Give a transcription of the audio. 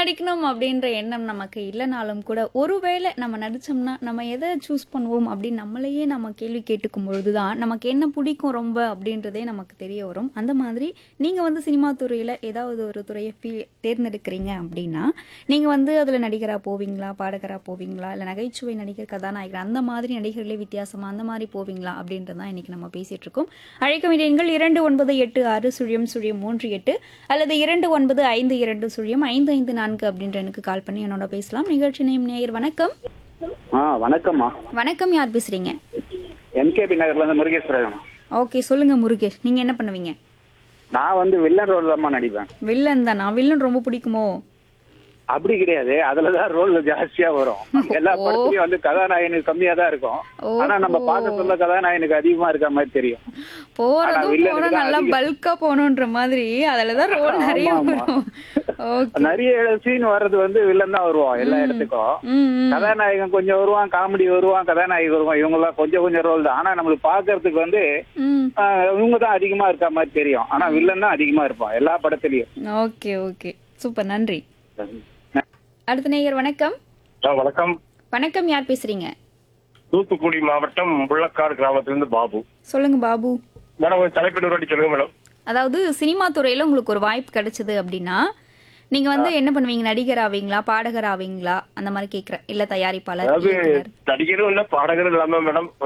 நடிக்கணும் அப்படின்ற எண்ணம் நமக்கு இல்லைனாலும் கூட ஒருவேளை நம்ம நடிச்சோம்னா நம்ம எதை சூஸ் பண்ணுவோம் அப்படின்னு நம்மளையே நம்ம கேள்வி கேட்டுக்கும் பொழுதுதான் நமக்கு என்ன பிடிக்கும் ரொம்ப அப்படின்றதே நமக்கு தெரிய வரும். அந்த மாதிரி நீங்க வந்து சினிமா துறையில ஏதாவது ஒரு துறையை தேர்ந்தெடுக்கிறீங்க அப்படின்னா நீங்க வந்து அதுல நடிகரா போவீங்களா, பாடகரா போவீங்களா, இல்ல நகைச்சுவை நடிகர், கதாநாயகர் அந்த மாதிரி நடிகர்களே வித்தியாசமா அந்த மாதிரி போவீங்களா அப்படின்றதான் இன்னைக்கு நம்ம பேசிட்டு இருக்கோம். அழைக்க வேண்டிய எண்கள் 2986 0 0 3 8 அல்லது 2952 0 5 5 4 அப்படின்ற எனக்கு கால் பண்ணி என்னோட பேசலாம். நிகழ்ச்சி நேயர் வணக்கம். வணக்கம்மா. வணக்கம், யார் பேசுறீங்க? எம்கேபி நகர்ல இருந்து முருகேஸ்வரன். ஓகே, சொல்லுங்க முருகேஷ், நீங்க என்ன பண்ணுவீங்க? நான் வந்து வில்லன் ரோல் தான் நடிப்பேன். வில்லன் தானா? வில்லன் ரொம்ப பிடிக்குமோ? அப்படி கிடையாது, அதுலதான் ரோல் ஜாஸ்தியா வரும். எல்லா படத்துலயும் வந்து கதாநாயகனுக்கு கம்மியா தான் இருக்கும். ஆனா நம்ம பார்க்க சொல்ல கதாநாயகனுக்கு அதிகமா இருக்க மாதிரி தெரியும். போறதும் நல்லா பல்கா போகணுன்ற மாதிரி அதுலதான் ரோல் நிறைய வரும். நிறைய சீன் வர்றது வந்து வில்லன் தான் வருவான் எல்லா இடத்துக்கும். கதாநாயகன் கொஞ்சம் வருவான், காமெடி வருவான், கதாநாயகன் வருவான். இவங்க எல்லாம் கொஞ்சம் கொஞ்சம் ரோல் தான். ஆனா நம்மளுக்கு பாக்குறதுக்கு வந்து இவங்க தான் அதிகமா இருக்க மாதிரி தெரியும். ஆனா வில்லன் தான் அதிகமா இருப்பான் எல்லா படத்துலயும். ஓகே ஓகே, சூப்பர், நன்றி. அடுத்த நேயர் வணக்கம். வணக்கம். வணக்கம், யார் பேசுறீங்க? தூத்துக்குடி மாவட்டம் முள்ளக்காடு கிராமத்திலிருந்து பாபு. சொல்லுங்க பாபு. மேடம், ஒரு தலைப்பு வாட்டி சொல்லுங்க மேடம். அதாவது சினிமா துறையில உங்களுக்கு ஒரு வாய்ப்பு கிடைச்சது அப்படின்னா நீங்க வந்து என்ன பண்ணுவீங்க? நடிகர் ஆவீங்களா, பாடகர் ஆவீங்களா அந்த மாதிரி கேக்குறேன், இல்ல தயாரிப்பாளர்? அதாவது நடிகரும் இல்ல பாடகரும் இல்லாம மேடம்